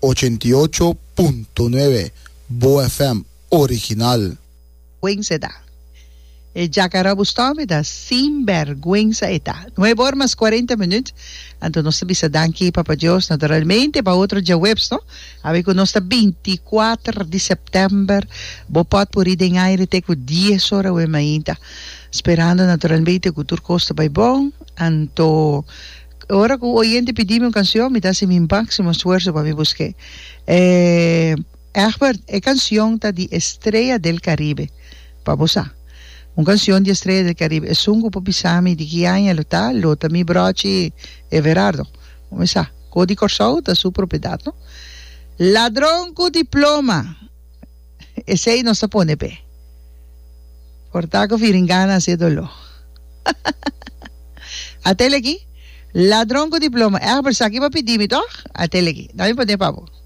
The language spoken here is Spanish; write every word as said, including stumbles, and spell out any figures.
ochenta y ocho punto nueve Bo F M original. Vergüenza da. El Jacarabustame da sinvergüenza eta. nueve horas más cuarenta minutos. Então nós estamos a danki Papa Deus naturalmente para outro dia webs, no? Aí que nós está vinte e quatro de setembro. Bo pode por ir em aire até com dez horas o ainda. Esperando naturalmente que o tour costa vai bom. Então agora que o oyente pediu uma canção, me dá assim meu máximo esforço para me buscar. Eh, Herbert, a canção tá de Estrella del Caribe. Para você. Una canción de Estrella del Caribe. Es un grupo pisami di chi anni lo ta, lo ta mi broci Everardo. Come sa, codi corsau da su proprietà, no? Ladrón con diploma. E sei non sapone pe. Portaco firingana se dolo. A telegi? Ladrón con diploma. Eh, per sa chi va pidimi, toch? A telegi. Dami pa de pavo.